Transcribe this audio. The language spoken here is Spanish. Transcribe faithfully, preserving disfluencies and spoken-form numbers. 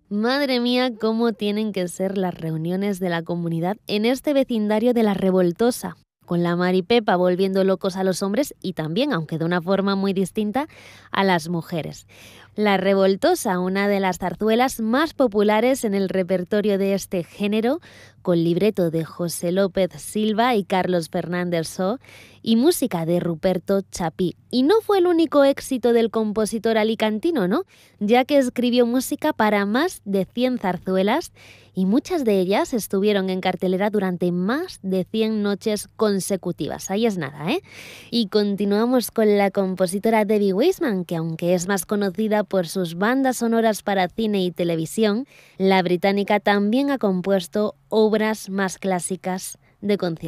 Madre mía, cómo tienen que ser las reuniones de la comunidad en este vecindario de La Revoltosa, con la Mari Pepa volviendo locos a los hombres y también, aunque de una forma muy distinta, a las mujeres. La Revoltosa, una de las zarzuelas más populares en el repertorio de este género, con libreto de José López Silva y Carlos Fernández So, y música de Ruperto Chapí. Y no fue el único éxito del compositor alicantino, ¿no? Ya que escribió música para más de cien zarzuelas y muchas de ellas estuvieron en cartelera durante más de cien noches consecutivas. Ahí es nada, ¿eh? Y continuamos con la compositora Debbie Wiseman, que aunque es más conocida por sus bandas sonoras para cine y televisión, la británica también ha compuesto obras más clásicas de concierto.